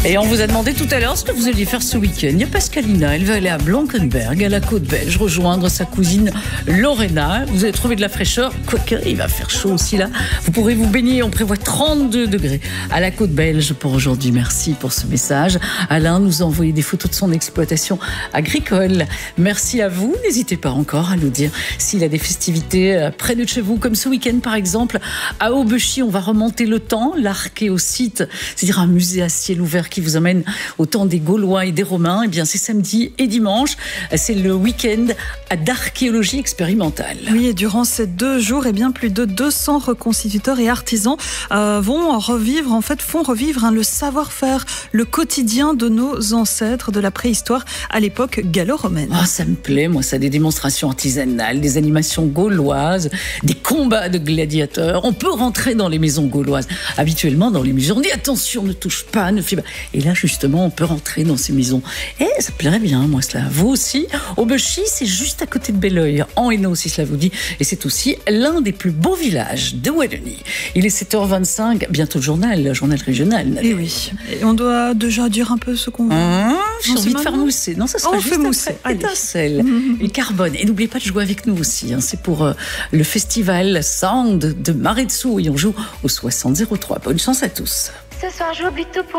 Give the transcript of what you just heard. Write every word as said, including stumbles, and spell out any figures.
Et on vous a demandé tout à l'heure ce que vous alliez faire ce week-end. Il y a Pascalina, elle va aller à Blankenberg, à la côte belge, rejoindre sa cousine Lorena. Vous allez trouver de la fraîcheur, quoique il va faire chaud aussi là. Vous pourrez vous baigner, on prévoit trente-deux degrés à la côte belge pour aujourd'hui. Merci pour ce message. Alain nous a envoyé des photos de son exploitation agricole. Merci à vous. N'hésitez pas encore à nous dire s'il a des festivités près de chez vous, comme ce week-end par exemple. À Aubechy, on va remonter le temps, l'archéosite, c'est-à-dire un musée à ciel ouvert qui vous amène au temps des Gaulois et des Romains. Eh bien, c'est samedi et dimanche. C'est le week-end d'archéologie expérimentale. Oui, et durant ces deux jours, eh bien, plus de deux cents reconstituteurs et artisans euh, vont revivre, en fait, font revivre hein, le savoir-faire, le quotidien de nos ancêtres de la préhistoire à l'époque gallo-romaine. Oh, ça me plaît, moi, ça, des démonstrations artisanales, des animations gauloises, des combats de gladiateurs. On peut rentrer dans les maisons gauloises. Habituellement, dans les musées, on dit attention, ne touche pas, ne fais pas. Et là, justement, on peut rentrer dans ces maisons. Et ça plairait bien, moi, cela. Vous aussi. Aubechy, c'est juste à côté de Belleuil, en Hainaut, si cela vous dit. Et c'est aussi l'un des plus beaux villages de Wallonie. Il est sept heures vingt-cinq, bientôt le journal, le journal régional. Et oui. Et on doit déjà dire un peu ce qu'on veut. Mmh, J'ai envie de faire mousser. Non, ça sera on juste fait mousser. Étincelle et carbone. Et n'oubliez pas de jouer avec nous aussi. Hein. C'est pour euh, le festival Sound de Maretsu. Et on joue au soixante zéro trois. Bonne chance à tous. Ce soir, j'oublie tout pour